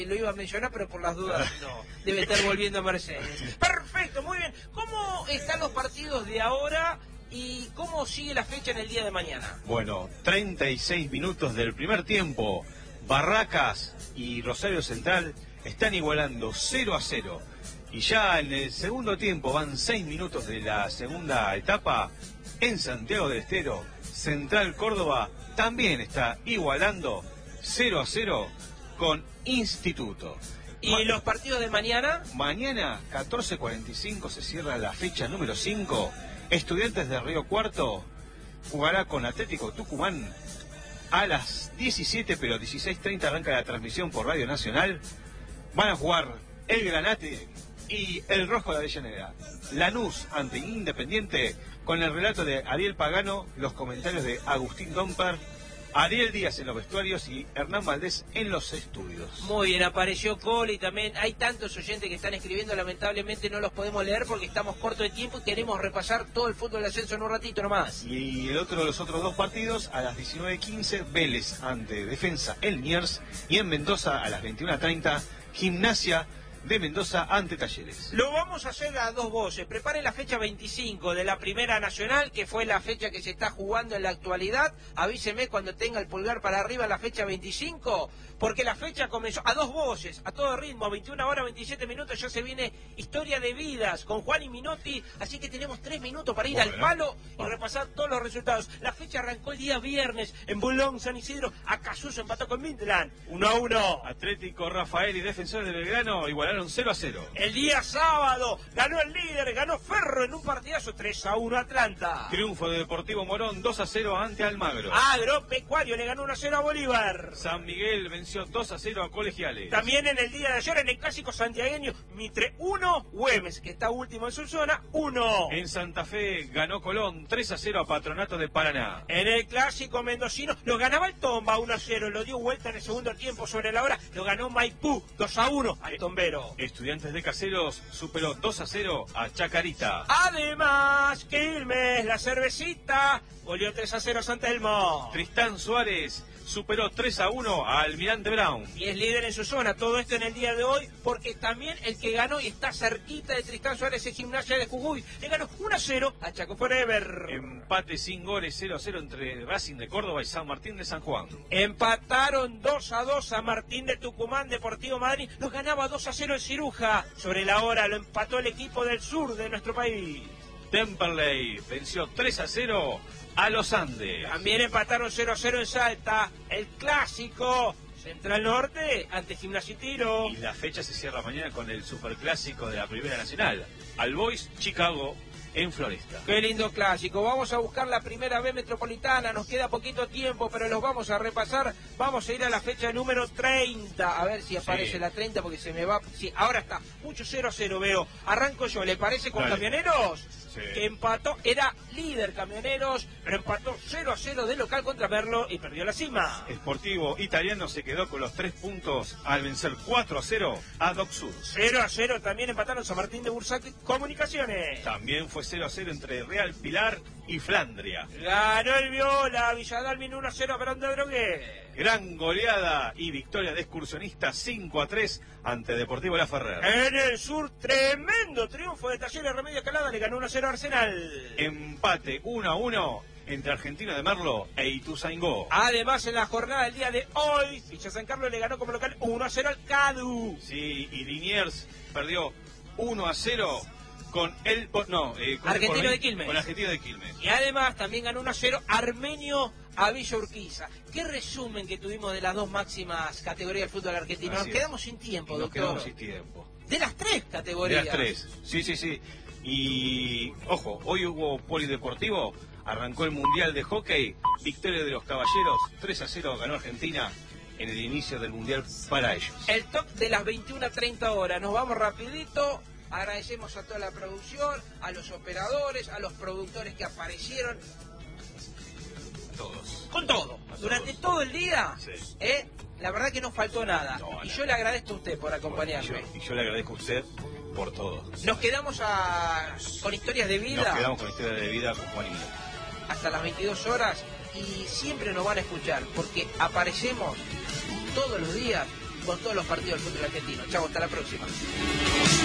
Lo iba a mencionar, pero por las dudas no. Debe estar volviendo a Mercedes. Perfecto, muy bien. ¿Cómo están los partidos de ahora y cómo sigue la fecha en el día de mañana? Bueno, 36 minutos del primer tiempo. Barracas y Rosario Central están igualando 0-0. Y ya en el segundo tiempo, van 6 minutos de la segunda etapa, en Santiago del Estero, Central Córdoba también está igualando 0-0 con Instituto. ¿Y los partidos de mañana? Mañana, 14:45, se cierra la fecha número 5. Estudiantes de Río Cuarto jugará con Atlético Tucumán a las 17, pero 16:30 arranca la transmisión por Radio Nacional. Van a jugar el Granate y el Rojo de Avellaneda. Lanús ante Independiente, con el relato de Ariel Pagano, los comentarios de Agustín Domper, Ariel Díaz en los vestuarios y Hernán Valdés en los estudios. Muy bien, apareció Cole y también hay tantos oyentes que están escribiendo, lamentablemente no los podemos leer porque estamos cortos de tiempo y queremos repasar todo el fútbol de ascenso en un ratito nomás. Y los otros dos partidos, a las 19:15, Vélez ante Defensa El Miers, y en Mendoza a las 21:30, Gimnasia de Mendoza ante Talleres. Lo vamos a hacer a dos voces. Prepare la fecha 25 de la Primera Nacional, que fue la fecha que se está jugando en la actualidad. Avíseme cuando tenga el pulgar para arriba la fecha 25, porque la fecha comenzó a dos voces, a todo ritmo, a 21 horas 27 minutos. Ya se viene Historia de Vidas con Juan y Minotti, así que tenemos 3 minutos para ir al palo y repasar todos los resultados. La fecha arrancó el día viernes en Bulón, San Isidro. Acasuso empató con Midland 1-1. Atlético Rafael y Defensores de Belgrano igualaron 0-0. El día sábado ganó el líder, ganó Ferro en un partidazo 3-1 Atlanta. Triunfo de Deportivo Morón 2-0 ante Almagro. Agropecuario le ganó 1-0 a Bolívar. San Miguel venció 2-0 a Colegiales. También en el día de ayer en el clásico santiagueño, Mitre 1, Güemes, que está último en su zona, 1. En Santa Fe ganó Colón 3-0 a Patronato de Paraná. En el clásico mendocino lo ganaba el Tomba 1-0, lo dio vuelta en el segundo tiempo sobre la hora, lo ganó Maipú 2-1 al Tombero. Estudiantes de Caseros superó 2-0 a Chacarita. Además, Quilmes, la cervecita, goleó 3-0 a San Telmo. Tristán Suárez superó 3-1 a Almirante Brown. Y es líder en su zona. Todo esto en el día de hoy, porque también el que ganó y está cerquita de Tristán Suárez es Gimnasia de Jujuy. Le ganó 1-0 a Chaco Forever. Empate sin goles 0-0 entre Racing de Córdoba y San Martín de San Juan. Empataron 2-2 a Martín de Tucumán, Deportivo Madrid. Los ganaba 2-0 el Ciruja. Sobre la hora lo empató el equipo del sur de nuestro país. Temperley venció 3-0 a Los Andes. También empataron 0-0 en Salta, el clásico Central Norte ante Gimnasia y Tiro. Y la fecha se cierra mañana con el superclásico de la Primera Nacional, All Boys Chicago en Floresta. Qué lindo clásico. Vamos a buscar la Primera B Metropolitana, nos queda poquito tiempo, pero los vamos a repasar. Vamos a ir a la fecha número 30, a ver si aparece la 30, porque se me va. Sí, ahora está, mucho 0-0 veo. Arranco yo, ¿le parece con Camioneros? Sí. Que empató, era líder Camioneros, pero empató 0-0 de local contra Merlo y perdió la cima. Sportivo Italiano se quedó con los 3 puntos al vencer 4-0 a Doc Sur. 0-0 también empataron San Martín de Bursac Comunicaciones. También fue 0-0 entre Real Pilar y Flandria. Ganó el Viola, Villadalmin 1-0 a Perón de Drogué. Gran goleada y victoria de Excursionistas 5-3 ante Deportivo La Ferrer. En el sur, tremendo triunfo de Talleres Remedio Calada, le ganó 1-0 a Arsenal. Empate 1-1 entre Argentino de Merlo e Ituzaingó. Además, en la jornada del día de hoy, Villa San Carlos le ganó como local 1-0 al Cadu. Sí, y Liniers perdió 1-0 con el Argentino de Quilmes. Con Argentino de Quilmes. Y además también ganó 1-0 Armenio a Villa Urquiza. Qué resumen que tuvimos de las dos máximas categorías del fútbol argentino. Nos quedamos sin tiempo, doctor. Nos quedamos sin tiempo. De las 3 categorías. De las 3, sí. Y, ojo, hoy hubo polideportivo, arrancó el Mundial de Hockey, victoria de los Caballeros, 3-0 ganó Argentina en el inicio del Mundial para ellos. El top de las 21:30 horas, nos vamos rapidito. Agradecemos a toda la producción, a los operadores, a los productores que aparecieron. Todos. Con todo. Durante todo el día, sí. La verdad que no faltó nada. Y yo le agradezco a usted por acompañarme. Y yo le agradezco a usted por todo. Nos quedamos con historias de vida. Nos quedamos con historias de vida con Juan y Miguel. Hasta las 22 horas y siempre nos van a escuchar porque aparecemos todos los días con todos los partidos del fútbol argentino. Chau, hasta la próxima.